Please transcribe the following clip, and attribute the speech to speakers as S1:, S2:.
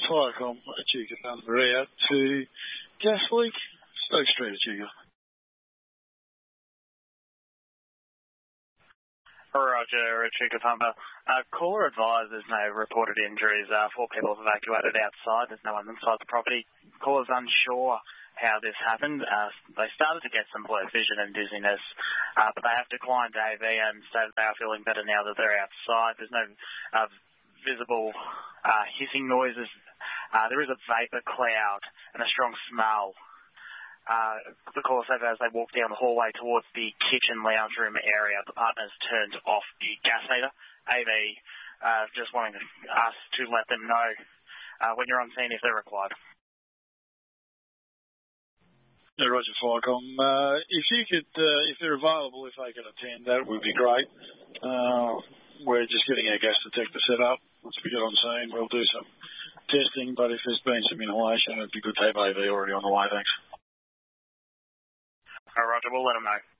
S1: Firecom, Echuca number out to gas leak, Stoke Street, Echuca.
S2: Roger, Echuca Pumper. Caller advised there's no reported injuries. 4 people have evacuated outside. There's no one inside the property. Caller's unsure how this happened. They started to get some blurred vision and dizziness, but they have declined AV and said they are feeling better now that they're outside. There's no visible hissing noises. There is a vapour cloud and a strong smell. The caller said as they walked down the hallway towards the kitchen lounge room area, the partners turned off the gas meter. AV just wanting us to let them know when you're on scene if they're required.
S1: Yeah, Roger, Firecom. If you could, if they're available, if they can attend, that would be great. We're just getting our gas detector set up. Once we get on scene, we'll do some testing, but if there's been some inhalation, it'd be good to have AV already on the way. Thanks.
S2: Roger, we'll let them know.